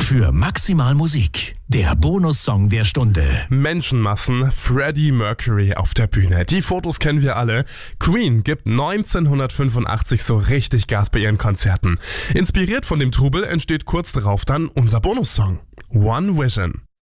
für maximal Musik. Der Bonussong der Stunde. Menschenmassen, Freddie Mercury auf der Bühne. Die Fotos kennen wir alle. Queen gibt 1985 so richtig Gas bei ihren Konzerten. Inspiriert von dem Trubel entsteht kurz darauf dann unser Bonussong. One Vision.